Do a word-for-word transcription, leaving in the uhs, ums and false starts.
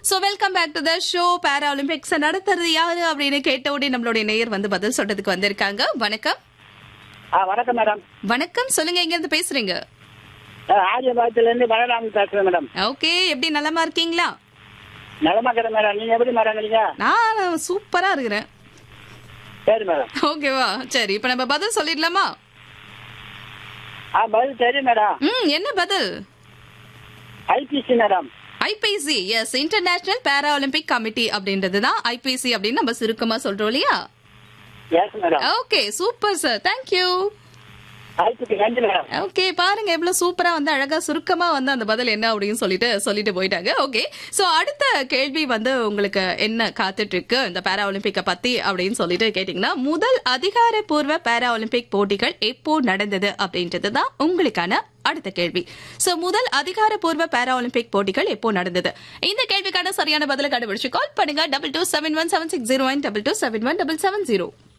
So welcome back to the show. Para Olympics நடத்துறது யாரு அப்படின்னு கேட்ட உடனே நம்மளுடைய நேயர் வந்து பதில் சொல்றதுக்கு வந்திருக்காங்க. வணக்கம். வணக்கம் மேடம். வணக்கம், சொல்லுங்க, எங்க இருந்து பேசுறீங்க? ஆரியபாகத்துல இருந்து பலராமன் பேசுறேன் மேடம். ஓகே, எப்படி நலமா இருக்கீங்களா? நலமா இருக்கிறேன் மேடம். நீங்க எப்படி மேடம் இருக்கீங்க? நான் சூப்பரா இருக்கிறேன். சரி மேடம். ஓகேவா, சரி, இப்ப நம்ம பதில் சொல்லிடலாமா? ஆ, பதில் தெரியும் மேடம். ம் என்ன பதில்? IBC madam. IBC, S, international para Olympic committee அப்படின்றதுதான் ஐபிசி அப்படின்னு நம்ம சுருக்கமா சொல்றோம் இல்லையா? Yes madam. Okay, super sir, thank you. IBC நன்றி மேடம். ஓகே, பாருங்க எவ்வளவு சூப்பரா வந்து அழகா சுருக்கமா வந்து அந்த பதில் என்ன அப்படின்னு சொல்லிட்டு சொல்லிட்டு போயிட்டாங்க. ஓகே, சோ அடுத்த கேள்வி வந்து உங்களுக்கு என்ன காத்துட்டு இருக்கு இந்த பாரா ஒலிம்பிக்க பத்தி அப்படின்னு சொல்லிட்டு கேட்டீங்கன்னா, முதல் அதிகாரப்பூர்வ பாரா ஒலிம்பிக் போட்டிகள் எப்போ நடந்தது அப்படின்றதுதான் உங்களுக்கான அடுத்த கேள்வி. சோ முதல் அதிகாரப்பூர்வ பாரா ஒலிம்பிக் போட்டிகள் எப்போ நடந்தது? இந்த கேள்விக்கான சரியான பதில கண்டுபிடிச்சு கால் பண்ணுங்க. Double two seven one seven six zero one double two seven one double seven zero.